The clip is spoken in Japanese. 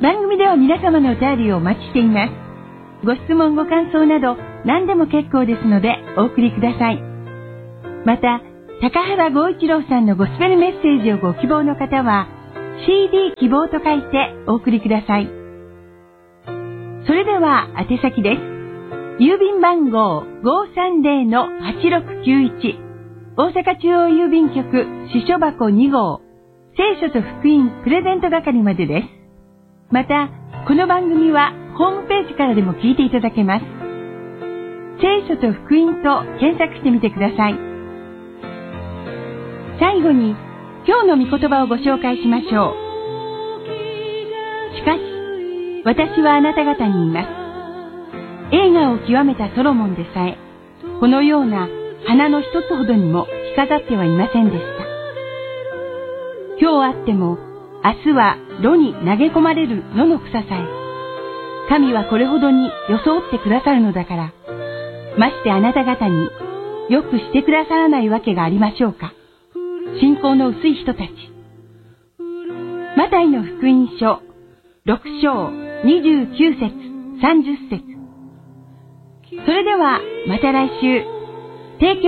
番組では皆様のお便りをお待ちしています。ご質問ご感想など何でも結構ですのでお送りください。また、高原剛一郎さんのゴスペルメッセージをご希望の方は CD 希望と書いてお送りください。それでは宛先です。郵便番号 530-8691 大阪中央郵便局支所箱2号聖書と福音プレゼント係までです。また、この番組はホームページからでも聞いていただけます。聖書と福音と検索してみてください。最後に、今日の御言葉をご紹介しましょう。しかし、私はあなた方に言います。栄華を極めたソロモンでさえ、このような花の一つほどにも着飾ってはいませんでした。今日あっても、明日は炉に投げ込まれる野の草さえ、神はこれほどに装ってくださるのだから、ましてあなた方によくしてくださらないわけがありましょうか。信仰の薄い人たち。マタイの福音書6章29節30節。それではまた来週。提供